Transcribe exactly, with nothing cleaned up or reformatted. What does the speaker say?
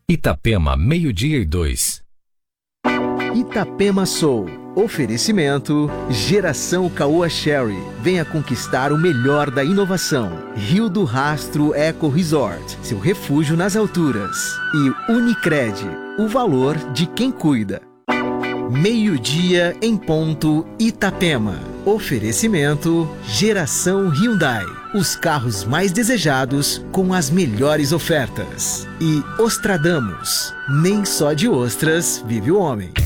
Itapema, meio-dia e dois. Itapema Soul. Oferecimento Geração Caoa Sherry. Venha conquistar o melhor da inovação. Rio do Rastro Eco Resort. Seu refúgio nas alturas. E Unicred. O valor de quem cuida. Meio-dia em ponto Itapema. Oferecimento Geração Hyundai. Os carros mais desejados com as melhores ofertas. E Ostradamus. Nem só de ostras vive o homem.